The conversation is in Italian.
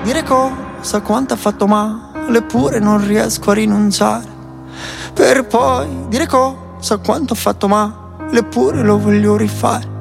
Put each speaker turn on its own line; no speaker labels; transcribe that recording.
dire cosa, quanto ha fatto male, eppure non riesco a rinunciare. Per poi dire cosa, quanto ha fatto male, eppure lo voglio rifare.